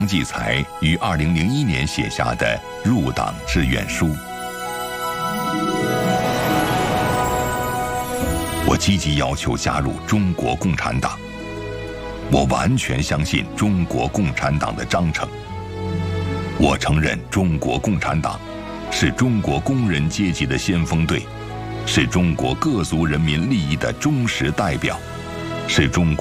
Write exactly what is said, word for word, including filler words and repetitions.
济才于二零零一年写下的入党志愿书。我积极要求加入中国共产党，我完全相信中国共产党的章程。我承认中国共产党是中国工人阶级的先锋队，是中国各族人民利益的忠实代表，是中国